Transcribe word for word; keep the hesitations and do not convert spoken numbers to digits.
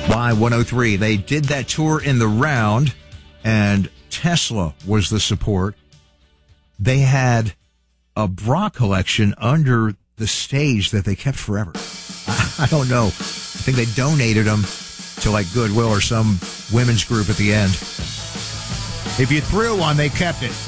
Y one oh three. They did that tour in the round, and Tesla was the support. They had a bra collection under the stage that they kept forever. I, I don't know. I think they donated them to like Goodwill or some women's group at the end. If you threw one, they kept it.